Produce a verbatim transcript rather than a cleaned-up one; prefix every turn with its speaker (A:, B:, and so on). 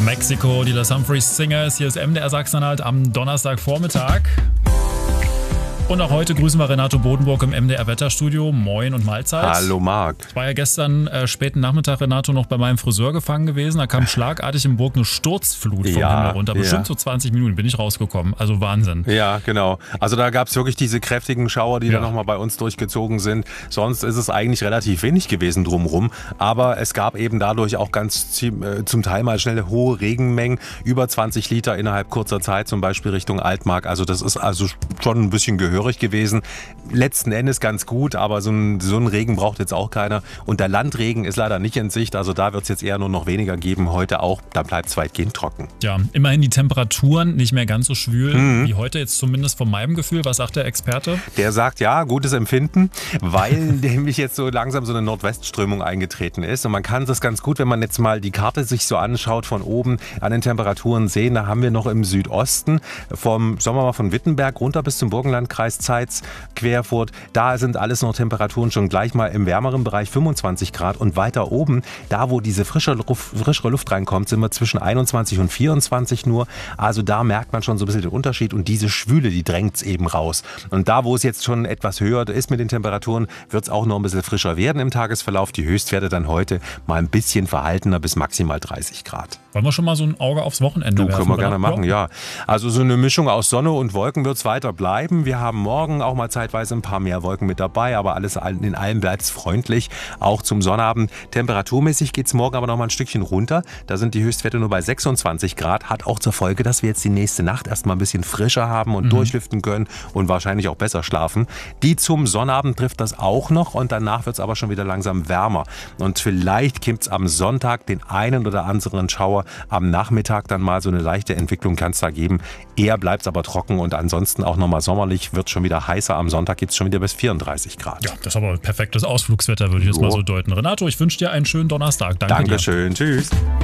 A: Mexiko, die Les Humphreys Singers. Hier ist M D R Sachsen-Anhalt am Donnerstagvormittag. Und auch heute grüßen wir Renato Bodenburg im M D R Wetterstudio. Moin und Mahlzeit.
B: Hallo Marc.
A: Ich war ja gestern äh, späten Nachmittag, Renato, noch bei meinem Friseur gefangen gewesen. Da kam schlagartig in Burg eine Sturzflut vom
B: Ja,
A: Himmel runter. Bestimmt
B: ja.
A: so zwanzig Minuten bin ich rausgekommen. Also Wahnsinn.
B: Ja, genau. Also da gab es wirklich diese kräftigen Schauer, die
A: Ja.
B: da nochmal bei uns durchgezogen sind. Sonst ist es eigentlich relativ wenig gewesen drumherum. Aber es gab eben dadurch auch ganz zie- äh, zum Teil mal schnelle hohe Regenmengen. Über zwanzig Liter innerhalb kurzer Zeit, zum Beispiel Richtung Altmark. Also das ist also schon ein bisschen gehörig gewesen. Letzten Endes ganz gut, aber so ein, so ein Regen braucht jetzt auch keiner. Und der Landregen ist leider nicht in Sicht. Also da wird es jetzt eher nur noch weniger geben. Heute auch, da bleibt es weitgehend trocken.
A: Ja, immerhin die Temperaturen nicht mehr ganz so schwül
B: Mhm.
A: wie heute, jetzt zumindest von meinem Gefühl. Was sagt der Experte?
B: Der sagt, ja, gutes Empfinden, weil nämlich jetzt so langsam so eine Nordwestströmung eingetreten ist. Und man kann das ganz gut, wenn man jetzt mal die Karte sich so anschaut, von oben an den Temperaturen sehen. Da haben wir noch im Südosten vom, sagen wir mal, von Wittenberg runter bis zum Burgenlandkreis Zeitz, Querfurt. Da sind alles noch Temperaturen schon gleich mal im wärmeren Bereich, fünfundzwanzig Grad. Und weiter oben, da wo diese frische Luft, frischere Luft reinkommt, sind wir zwischen einundzwanzig und vierundzwanzig nur. Also da merkt man schon so ein bisschen den Unterschied. Und diese Schwüle, die drängt es eben raus. Und da, wo es jetzt schon etwas höher ist mit den Temperaturen, wird es auch noch ein bisschen frischer werden im Tagesverlauf. Die Höchstwerte dann heute mal ein bisschen verhaltener bis maximal dreißig Grad.
A: Wollen wir schon mal so ein Auge aufs Wochenende
B: Du,
A: werfen?
B: können wir gerne
A: oder?
B: machen, ja. Also so eine Mischung aus Sonne und Wolken wird es weiter bleiben. Wir haben morgen auch mal zeitweise ein paar mehr Wolken mit dabei, aber alles in allem bleibt es freundlich, auch zum Sonnabend. Temperaturmäßig geht es morgen aber noch mal ein Stückchen runter. Da sind die Höchstwerte nur bei sechsundzwanzig Grad. Hat auch zur Folge, dass wir jetzt die nächste Nacht erstmal ein bisschen frischer haben und
A: Mhm.
B: durchlüften können und wahrscheinlich auch besser schlafen. Die zum Sonnabend trifft das auch noch und danach wird es aber schon wieder langsam wärmer. Und vielleicht gibt es am Sonntag den einen oder anderen Schauer. Am Nachmittag dann mal so eine leichte Entwicklung kann es da geben. Eher bleibt es aber trocken und ansonsten auch nochmal sommerlich, wird schon wieder heißer. Am Sonntag geht es schon wieder bis vierunddreißig Grad.
A: Ja, das ist aber perfektes Ausflugswetter, würde ich jetzt
B: Jo.
A: mal so deuten. Renato, ich wünsche dir einen schönen Donnerstag. Danke dir.
B: Dankeschön, tschüss.